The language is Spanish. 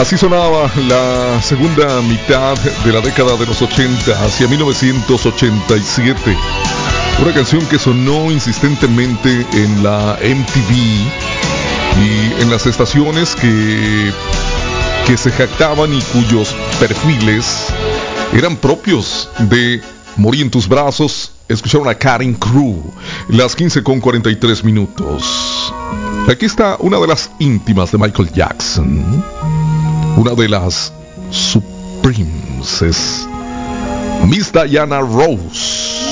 Así sonaba la segunda mitad de la década de los 80, hacia 1987. Una canción que sonó insistentemente en la MTV y en las estaciones que se jactaban y cuyos perfiles eran propios de Morí en tus brazos. Escucharon a Cutting Crew, las 15:43. Aquí está una de las íntimas de Michael Jackson, una de las Supremes, es Miss Diana Ross.